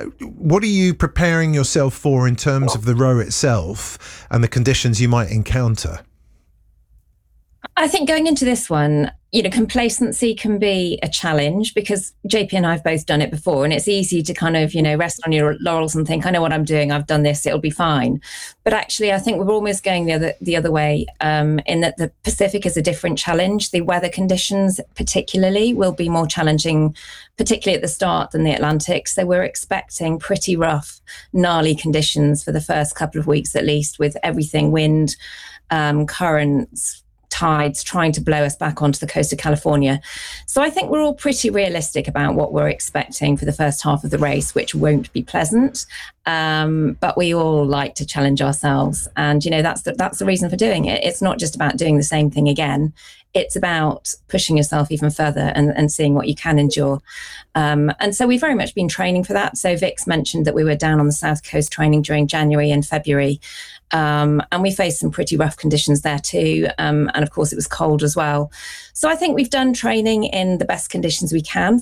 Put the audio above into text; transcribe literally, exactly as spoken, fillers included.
what are you preparing yourself for in terms of the row itself and the conditions you might encounter? I think going into this one, you know, complacency can be a challenge because J P and I have both done it before, and it's easy to kind of, you know, rest on your laurels and think, I know what I'm doing, I've done this, it'll be fine. But actually, I think we're almost going the other the other way, um, in that the Pacific is a different challenge. The weather conditions, particularly, will be more challenging, particularly at the start, than the Atlantic. So we're expecting pretty rough, gnarly conditions for the first couple of weeks at least, with everything wind, um, currents, tides trying to blow us back onto the coast of California. So I think we're all pretty realistic about what we're expecting for the first half of the race, which won't be pleasant. Um, but we all like to challenge ourselves. And, you know, that's the, that's the reason for doing it. It's not just about doing the same thing again. It's about pushing yourself even further and, and seeing what you can endure. Um, and so we've very much been training for that. So Vix mentioned that we were down on the South Coast training during January and February. Um, and we faced some pretty rough conditions there too. Um, and of course, it was cold as well. So I think we've done training in the best conditions we can